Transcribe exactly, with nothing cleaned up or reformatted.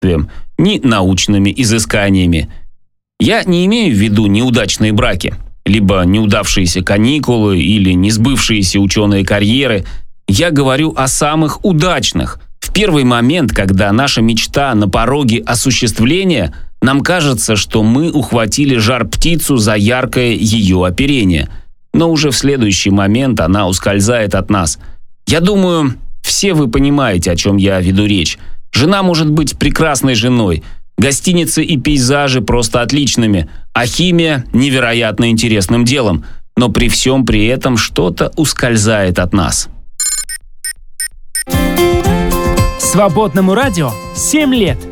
удовольствием, ни научными изысканиями. Я не имею в виду неудачные браки, либо неудавшиеся каникулы или несбывшиеся ученые карьеры. Я говорю о самых удачных. В первый момент, когда наша мечта на пороге осуществления, нам кажется, что мы ухватили жар-птицу за яркое ее оперение. Но уже в следующий момент она ускользает от нас. Я думаю, все вы понимаете, о чем я веду речь. Жена может быть прекрасной женой, гостиницы и пейзажи просто отличными, а химия – невероятно интересным делом. Но при всем при этом что-то ускользает от нас. Свободному радио семь лет.